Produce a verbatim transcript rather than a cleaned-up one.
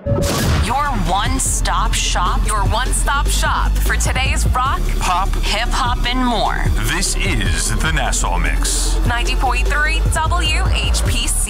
Your one-stop shop. Your one-stop shop for today's rock, pop, hip-hop, and more. This is the Nassau Mix. ninety point three W H P C.